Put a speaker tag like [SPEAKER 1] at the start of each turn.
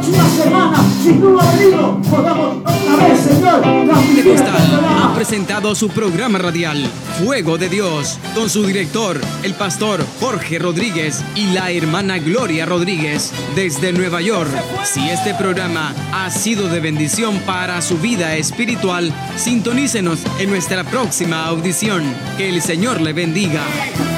[SPEAKER 1] próxima semana, si tú no has venido, podamos otra vez, Señor.
[SPEAKER 2] Pentecostal ha presentado su programa radial Fuego de Dios con su director, el pastor Jorge Rodríguez y la hermana Gloria Rodríguez desde Nueva York. Si este programa ha sido de bendición para su vida espiritual, sintonícenos en nuestra próxima audición. Que el Señor le bendiga.